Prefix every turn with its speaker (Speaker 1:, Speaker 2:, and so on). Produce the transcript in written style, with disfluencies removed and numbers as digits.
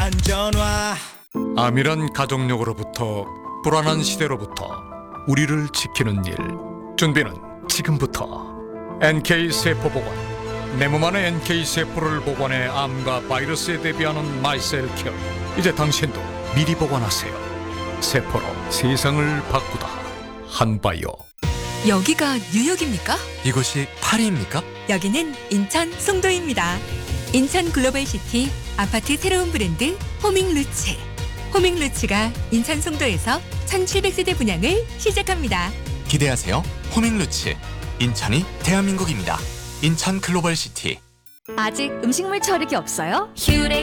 Speaker 1: 안전화.
Speaker 2: 암이란 가족력으로부터 불안한 시대로부터 우리를 지키는 일. 준비는 지금부터. NK세포보관. 내 몸 안에 NK세포를 보관해 암과 바이러스에 대비하는 마이셀케어. 이제 당신도 미리 보관하세요. 세포로 세상을 바꾸다. 한바이오.
Speaker 3: 여기가 뉴욕입니까?
Speaker 4: 이곳이 파리입니까?
Speaker 3: 여기는 인천 송도입니다. 인천 글로벌시티 아파트 새로운 브랜드 호밍루츠. 호밍루츠가 인천 송도에서 1700세대 분양을 시작합니다.
Speaker 4: 기대하세요. 호밍루츠. 인천이 대한민국입니다. 인천 글로벌시티.
Speaker 5: 아직 음식물 처리기 없어요? 휴레